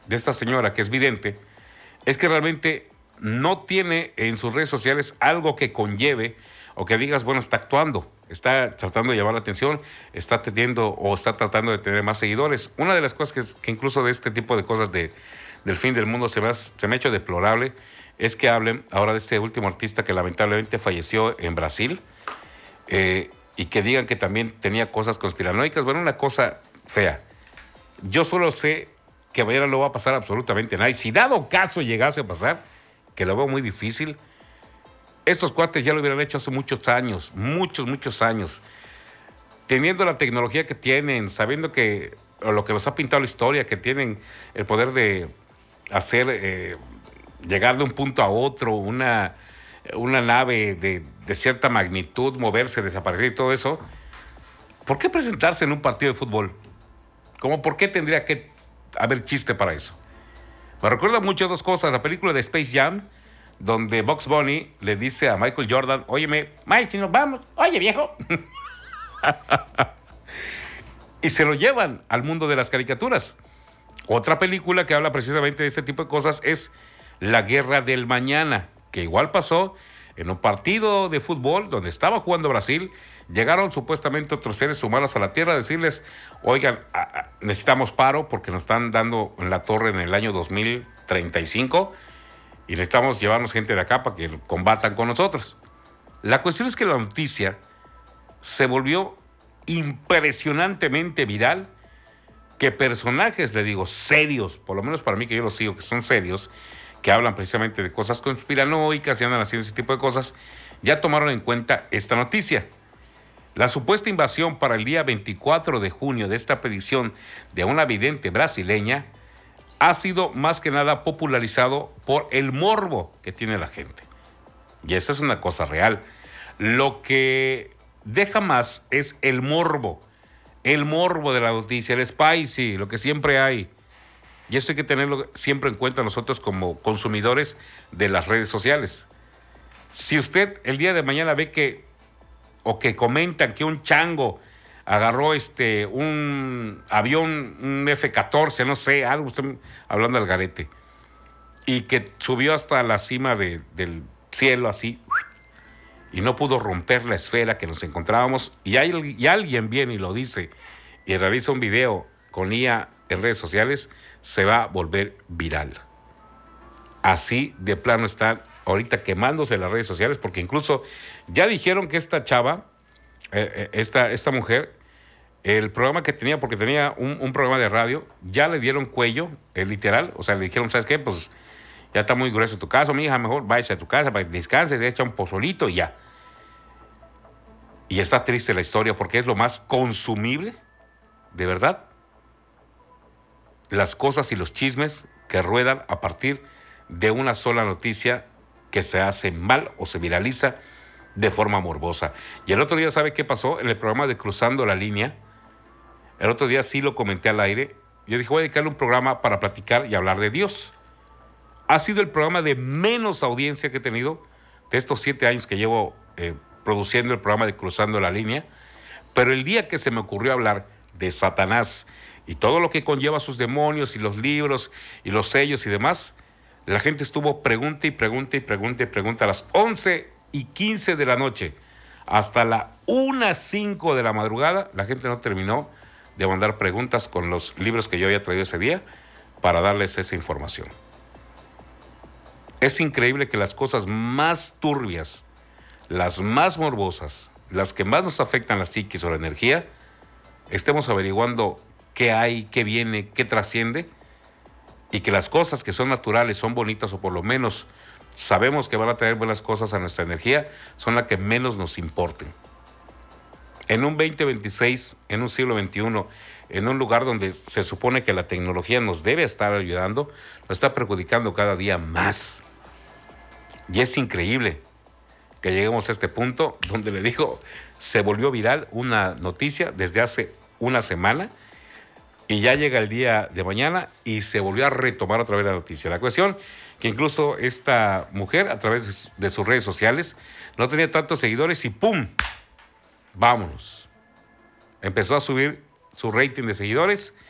de esta señora que es vidente es que realmente no tiene en sus redes sociales algo que conlleve o que digas, bueno, está actuando, está tratando de llamar la atención, está teniendo o está tratando de tener más seguidores. Una de las cosas que incluso de este tipo de cosas del fin del mundo se me ha hecho deplorable es que hablen ahora de este último artista que lamentablemente falleció en Brasil, y que digan que también tenía cosas conspiranoicas. Bueno, una cosa fea. Yo solo sé que mañana no va a pasar absolutamente nada. Y si dado caso llegase a pasar, que lo veo muy difícil, estos cuates ya lo hubieran hecho hace muchos años, muchos años. Teniendo la tecnología que tienen, sabiendo que, o lo que nos ha pintado la historia, que tienen el poder de hacer, llegar de un punto a otro, una nave de cierta magnitud, moverse, desaparecer y todo eso, ¿por qué presentarse en un partido de fútbol? ¿Cómo por qué tendría que haber chiste para eso? Me recuerda mucho dos cosas. La película de Space Jam, donde Bugs Bunny le dice a Michael Jordan, óyeme, Mike, si nos vamos, oye viejo. Y se lo llevan al mundo de las caricaturas. Otra película que habla precisamente de ese tipo de cosas es La Guerra del Mañana, que igual pasó en un partido de fútbol donde estaba jugando Brasil. Llegaron supuestamente otros seres humanos a la Tierra a decirles, oigan, necesitamos paro porque nos están dando en la torre en el año 2035 y necesitamos llevarnos gente de acá para que combatan con nosotros. La cuestión es que la noticia se volvió impresionantemente viral, que personajes, le digo, serios, por lo menos para mí que yo los sigo, que son serios, que hablan precisamente de cosas conspiranoicas y andan haciendo ese tipo de cosas, ya tomaron en cuenta esta noticia. La supuesta invasión para el día 24 de junio de esta predicción de una vidente brasileña ha sido más que nada popularizado por el morbo que tiene la gente. Y esa es una cosa real. Lo que deja más es el morbo de la noticia, el spicy, lo que siempre hay. Y eso hay que tenerlo siempre en cuenta nosotros como consumidores de las redes sociales. Si usted el día de mañana ve que comentan que un chango agarró un avión, un F-14, no sé, algo, estoy hablando al garete, y que subió hasta la cima del cielo así, y no pudo romper la esfera que nos encontrábamos, y alguien viene y lo dice, y realiza un video con IA en redes sociales, se va a volver viral. Así de plano están ahorita quemándose las redes sociales, porque incluso ya dijeron que esta chava, esta mujer, el programa que tenía, porque tenía un programa de radio, ya le dieron cuello, literal, o sea, le dijeron, ¿sabes qué? Pues ya está muy grueso tu caso, mi hija, mejor váyase a tu casa para que descanses, echa un pozolito y ya. Y está triste la historia porque es lo más consumible, de verdad, las cosas y los chismes que ruedan a partir de una sola noticia que se hace mal o se viraliza de forma morbosa. Y el otro día, ¿sabe qué pasó? En el programa de Cruzando la Línea, el otro día sí lo comenté al aire, yo dije, voy a dedicarle un programa para platicar y hablar de Dios. Ha sido el programa de menos audiencia que he tenido de estos 7 años que llevo produciendo el programa de Cruzando la Línea, pero el día que se me ocurrió hablar de Satanás y todo lo que conlleva sus demonios y los libros y los sellos y demás, la gente estuvo pregunta y pregunta a las 11:15 de la noche hasta la 1:05 de la madrugada. La gente no terminó de mandar preguntas con los libros que yo había traído ese día para darles esa información. Es increíble que las cosas más turbias, las más morbosas, las que más nos afectan la psiquis o la energía, estemos averiguando qué hay, qué viene, qué trasciende, y que las cosas que son naturales, son bonitas, o por lo menos sabemos que van a traer buenas cosas a nuestra energía, son las que menos nos importen. En un 2026, en un siglo XXI, en un lugar donde se supone que la tecnología nos debe estar ayudando, nos está perjudicando cada día más. Y es increíble que lleguemos a este punto donde le digo, se volvió viral una noticia desde hace una semana y ya llega el día de mañana y se volvió a retomar otra vez la noticia. La cuestión que incluso esta mujer, a través de sus redes sociales, no tenía tantos seguidores y ¡pum! Vámonos. Empezó a subir su rating de seguidores